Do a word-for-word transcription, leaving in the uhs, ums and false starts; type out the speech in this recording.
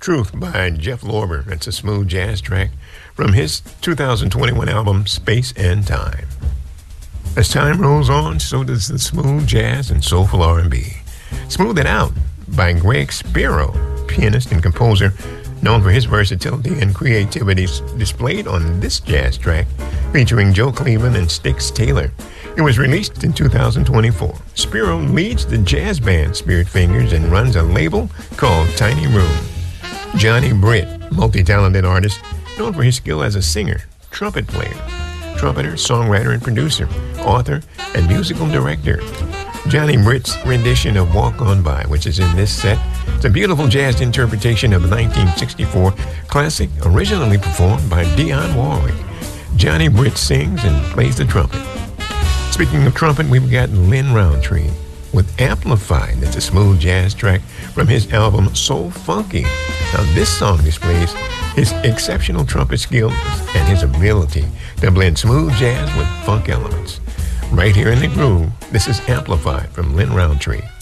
Truth by Jeff Lorber. That's a smooth jazz track from his two thousand twenty-one album, Space and Time. As time rolls on, so does the smooth jazz and soulful R and B. Smooth It Out by Greg Spiro, pianist and composer, known for his versatility and creativity displayed on this jazz track featuring Joe Cleveland and Stix Taylor. It was released in two thousand twenty-four. Spiro leads the jazz band Spirit Fingers and runs a label called Tiny Room. Johnny Britt, multi-talented artist, known for his skill as a singer, trumpet player, trumpeter, songwriter, and producer, author, and musical director. Johnny Britt's rendition of Walk On By, which is in this set, it's a beautiful jazz interpretation of the nineteen sixty-four classic originally performed by Dionne Warwick. Johnny Britt sings and plays the trumpet. Speaking of trumpet, we've got Lynn Roundtree with Amplified. That's a smooth jazz track from his album Soul Funky. Now this song displays his exceptional trumpet skills and his ability to blend smooth jazz with funk elements. Right here in the groove, this is Amplified from Lynn Roundtree.